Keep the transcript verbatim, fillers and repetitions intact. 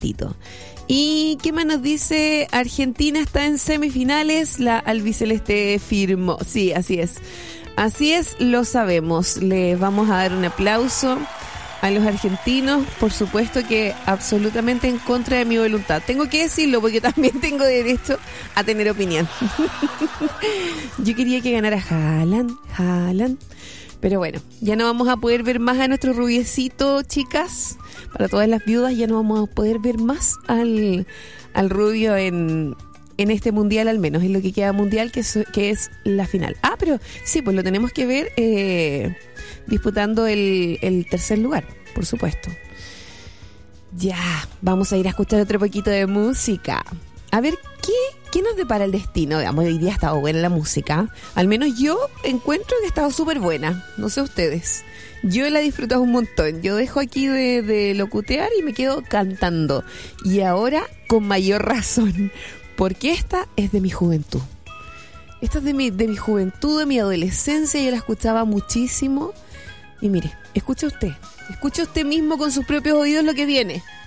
calentito. ¿Y qué más nos dice? Argentina está en semifinales, la albiceleste firmó. Sí, así es. Así es, lo sabemos. Les vamos a dar un aplauso a los argentinos, por supuesto que absolutamente en contra de mi voluntad. Tengo que decirlo porque también tengo derecho a tener opinión. Yo quería que ganara Haaland, Haaland. Pero bueno, ya no vamos a poder ver más a nuestro rubiecito, chicas. Para todas las viudas ya no vamos a poder ver más al, al rubio en, en este mundial, al menos en lo que queda mundial, que es, que es la final. Ah, pero sí, pues lo tenemos que ver eh, disputando el, el tercer lugar, por supuesto. Ya, vamos a ir a escuchar otro poquito de música. A ver, ¿qué, qué nos depara el destino? Digamos, hoy día ha estado buena la música. Al menos yo encuentro que ha estado súper buena. No sé ustedes. Yo la he disfrutado un montón. Yo dejo aquí de, de locutear y me quedo cantando. Y ahora con mayor razón, porque esta es de mi juventud. Esta es de mi, de mi juventud, de mi adolescencia. Yo la escuchaba muchísimo. Y mire, escuche usted. Escuche usted mismo con sus propios oídos lo que viene.